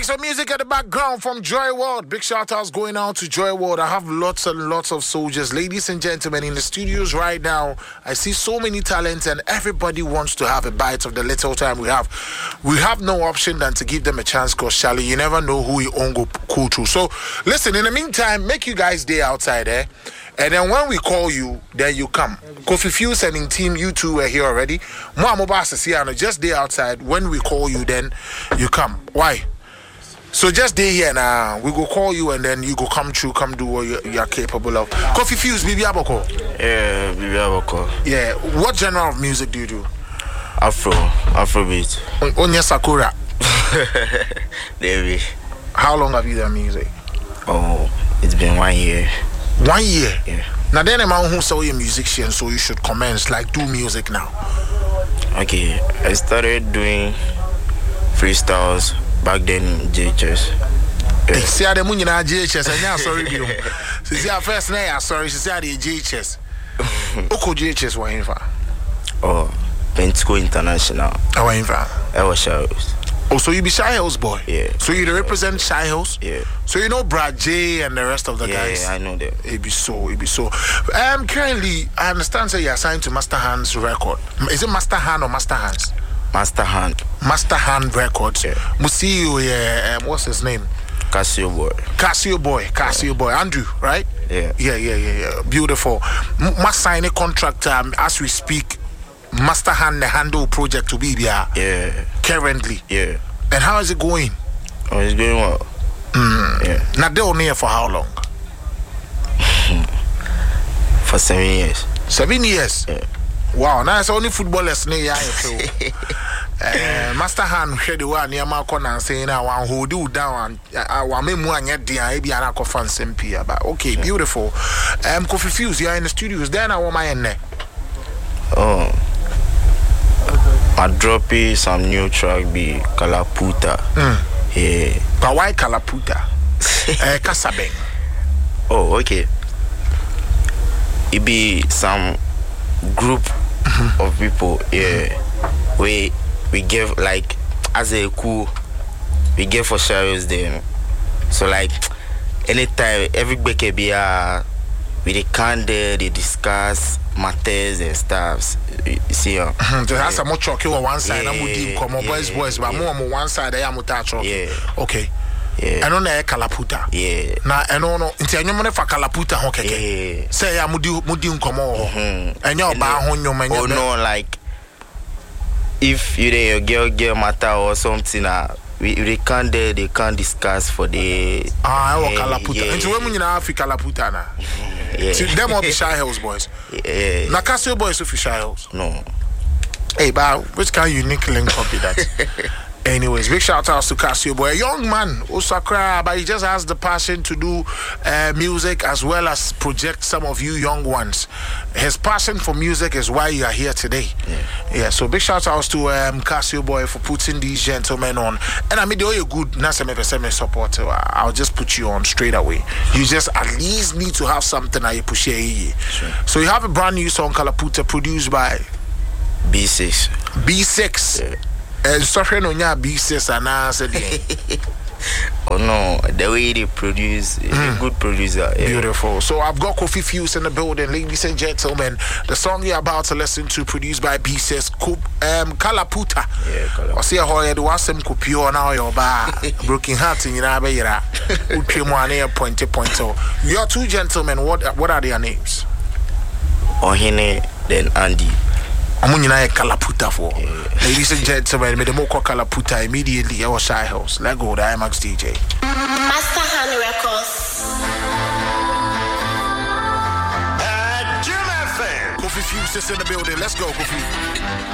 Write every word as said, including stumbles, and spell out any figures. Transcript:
Some music at the background from Joy World. Big shout outs going out to Joy World. I have lots and lots of soldiers, ladies and gentlemen, in the studios right now. I see so many talents, and everybody wants to have a bite of the little time we have. We have no option than to give them a chance, because Charlie, you never know who you own go cool to. So listen, in the meantime, make you guys day outside, eh? And then when we call you, then you come. Kofi Fuse and in team, you two were here already. Just day outside. When we call you, then you come. Why? So just day here now. We go call you and then you go come through, come do what you're, you're capable of. Kofi Fuse, Bibi Aboko. Yeah, Bibi Aboko. Yeah. What genre of music do you do? Afro, Afrobeat. Onya Sakura. David. How long have you done music? Oh, it's been one year. One year? Yeah. Now then, a man who saw you a musician, so you should commence, like do music now. Okay, I started doing freestyles back then in J H S. Yeah. See how the money na J H S, and yeah, sorry, you. So see how first now, sorry, she said the J H S. Oko J H S, what in fact? Oh, Penteco International. Oh, in fact. I was Shy Hills. Oh, so you be Shy Hills boy? Yeah. So you represent Shy Hills? Yeah. So you know Brad J and the rest of the yeah, guys? Yeah, I know them. It be so, it be so. Um, currently, I understand that you're signed to Master Hand's record. Is it Master Hand or Master Hands? Master Hand. Master Hand Records. Yeah. Museo, yeah, um, what's his name? Casio Boy. Casio Boy. Casio yeah. Boy. Andrew, right? Yeah. Yeah, yeah, yeah, yeah. Beautiful. M- must sign a contract um, as we speak. Master Hand, the handle project to be there. Yeah. Currently. Yeah. And how is it going? Oh, it's going well. Mm. Yeah. Now they on here for how long? For seven years. Seven years? Yeah. Wow, now it's only footballers near ya. Uh, Master Hand share the one near my corner and saying I want hold you down and I want me more yet the I be an alcohol fan simpia. But okay, yeah. Beautiful. Um Kofi Fuse, you're in the studios, then I want my end. Oh, I drop it some new track be Kalaputa. Mm. Yeah. But why Kalaputa? uh, Kasabeng. Oh, okay. It be some group mm-hmm. of people, yeah. Mm-hmm. We we give like as a cool, we give for shares them. So like anytime every week be uh with the candle they discuss matters and stuffs. You see, uh, mm-hmm. So that's a much talking on one side. I'm with you, come on, boys, yeah, boys, but yeah. more on one side. I am with that. Yeah. Okay. Yeah. I don't know Kalaputa. Yeah. Na I don't know. Inti anyo mone fa Kalaputa ho keke. Yeah. Say ya mudi mudi nkomo. Mhm. Enyo ba ho nyom enyo. Oh no, like if you dey your girl girl matter or something, uh, we we can't they, they can't discuss for the ah I Kalaputa. Inti we mu nyina afi Kalaputa na. Yeah. See them all be Shy Hills boys. Yeah. Na Casio boys of Shy Hills. No. Hey, but which kind of unique link copy that? Anyways, big shout outs to Casio Boy, a young man, Osakra, but he just has the passion to do uh, music as well as project some of you young ones. His passion for music is why you are here today. Yeah. Yeah. So big shout outs to um, Casio Boy for putting these gentlemen on. And I mean, they are good. Naseme support. I'll just put you on straight away. You just at least need to have something that you push. Sure. So you have a brand new song, Kalaputa, produced by B six. B six. Yeah. And sorry, no, yeah, B six and I said, oh no, the way they produce, mm. a good producer. Yeah. Beautiful. So I've got Kofi Fuse in the building, ladies and gentlemen. The song you're about to listen to, produced by B six, um, Kalaputa. Yeah, Kalaputa. I see a whole do some kupio now your bar, broken heart in your abera. Upimuane pointy pointo. Your two gentlemen, what what are their names? Ohene, then Andy. Amunyina Kalaputa for. Yeah. Ladies and gentlemen, me the more Kalaputa immediately. I was Shy House. Let go, the I M A X D J. Master Hand Records. Kofi Fuse is in the building. Let's go, Kofi.